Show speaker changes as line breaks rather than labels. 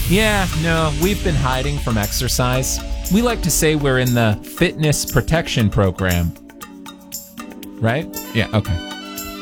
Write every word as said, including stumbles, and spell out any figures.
Yeah, no, we've been hiding from exercise. We like to say we're in the fitness protection program. Right? Yeah, okay.